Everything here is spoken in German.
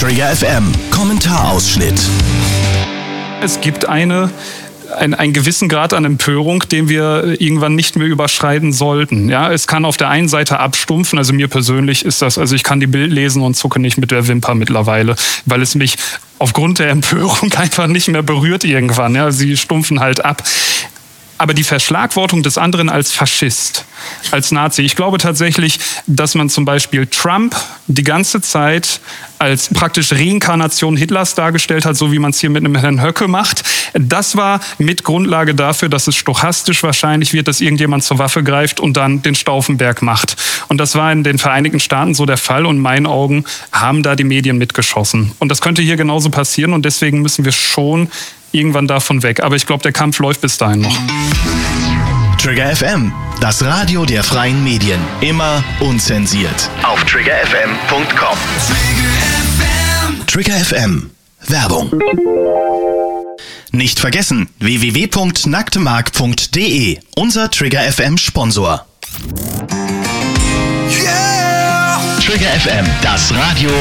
Trigger FM Kommentarausschnitt. Es gibt einen gewissen Grad an Empörung, den wir irgendwann nicht mehr überschreiten sollten. Ja, es kann auf der einen Seite abstumpfen, also mir persönlich ist das, also ich kann die Bild lesen und zucke nicht mit der Wimper mittlerweile, weil es mich aufgrund der Empörung einfach nicht mehr berührt irgendwann. Ja, sie stumpfen halt ab. Aber die Verschlagwortung des anderen als Faschist, als Nazi. Ich glaube tatsächlich, dass man zum Beispiel Trump die ganze Zeit als praktisch Reinkarnation Hitlers dargestellt hat, so wie man es hier mit einem Herrn Höcke macht. Das war mit Grundlage dafür, dass es stochastisch wahrscheinlich wird, dass irgendjemand zur Waffe greift und dann den Stauffenberg macht. Und das war in den Vereinigten Staaten so der Fall und in meinen Augen haben da die Medien mitgeschossen. Und das könnte hier genauso passieren und deswegen müssen wir schon irgendwann davon weg. Aber ich glaube, der Kampf läuft bis dahin noch. Trigger FM, das Radio der freien Medien. Immer unzensiert. Auf triggerfm.com. Trigger FM. Werbung. Nicht vergessen, www.nacktmark.de. Unser Trigger FM Sponsor. Yeah! Trigger FM, das Radio